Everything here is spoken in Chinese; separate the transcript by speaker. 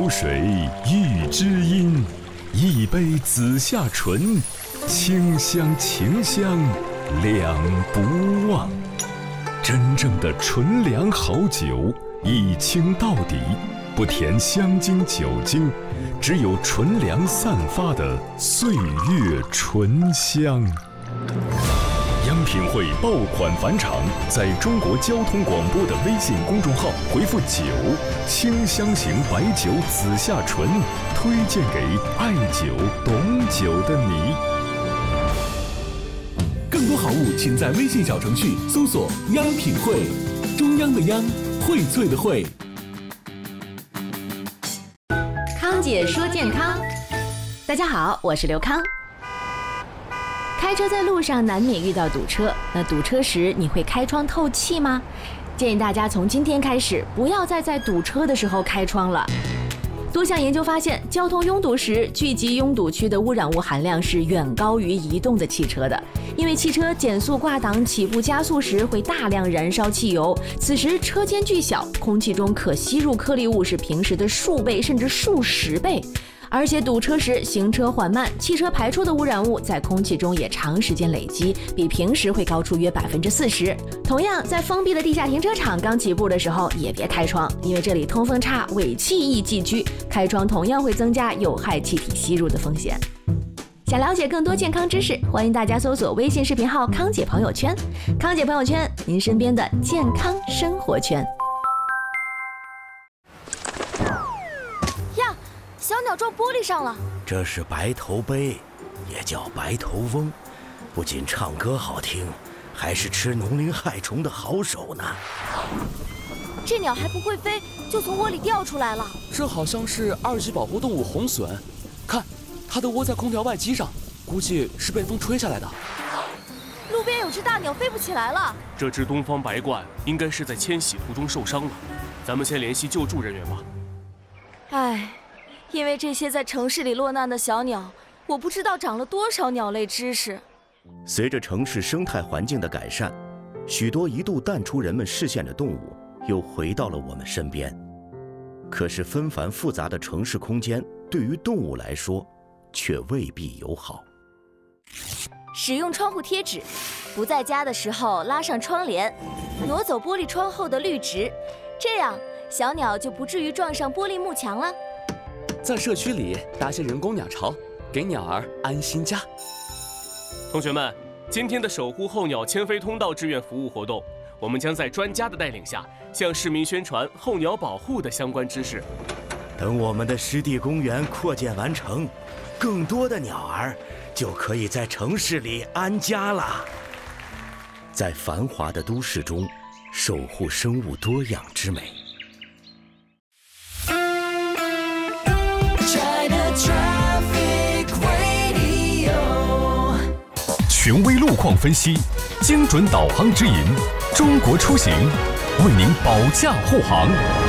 Speaker 1: 水遇知音，一杯紫霞醇，清香情香两不忘。真正的纯粮好酒，一清到底，不填香精酒精，只有纯粮散发的岁月醇香。央品汇爆款返场，在中国交通广播的微信公众号回复酒，清香型白酒紫霞醇，推荐给爱酒懂酒的你。
Speaker 2: 更多好物请在微信小程序搜索央品汇，中央的央，荟萃的荟。
Speaker 3: 康姐说健康，大家好，我是刘康。开车在路上难免遇到堵车，那堵车时你会开窗透气吗？建议大家从今天开始不要再在堵车的时候开窗了。多项研究发现，交通拥堵时聚集拥堵区的污染物含量是远高于移动的汽车的，因为汽车减速挂档起步加速时会大量燃烧汽油，此时车间巨小，空气中可吸入颗粒物是平时的数倍甚至数十倍。而且堵车时行车缓慢，汽车排出的污染物在空气中也长时间累积，比平时会高出约40%。同样，在封闭的地下停车场刚起步的时候也别开窗，因为这里通风差，尾气易聚居，开窗同样会增加有害气体吸入的风险。想了解更多健康知识，欢迎大家搜索微信视频号康姐朋友圈，康姐朋友圈，您身边的健康生活圈。
Speaker 4: 小鸟撞玻璃上了，
Speaker 5: 这是白头鹎，也叫白头翁，不仅唱歌好听，还是吃农林害虫的好手呢。
Speaker 4: 这鸟还不会飞，就从窝里掉出来了。
Speaker 6: 这好像是2级保护动物红隼，看，它的窝在空调外机上，估计是被风吹下来的。
Speaker 4: 路边有只大鸟飞不起来了。
Speaker 7: 这只东方白鹳应该是在迁徙途中受伤了，咱们先联系救助人员吧。
Speaker 4: 唉。因为这些在城市里落难的小鸟，我不知道长了多少鸟类知识。
Speaker 5: 随着城市生态环境的改善，许多一度淡出人们视线的动物又回到了我们身边。可是纷繁复杂的城市空间对于动物来说却未必友好。
Speaker 4: 使用窗户贴纸，不在家的时候拉上窗帘，挪走玻璃窗后的绿植，这样小鸟就不至于撞上玻璃幕墙了。
Speaker 6: 在社区里搭些人工鸟巢，给鸟儿安心家。
Speaker 7: 同学们，今天的守护候鸟迁飞通道志愿服务活动，我们将在专家的带领下，向市民宣传候鸟保护的相关知识。
Speaker 5: 等我们的湿地公园扩建完成，更多的鸟儿就可以在城市里安家了。在繁华的都市中，守护生物多样之美。
Speaker 1: 权威路况分析，精准导航指引，中国出行为您保驾护航。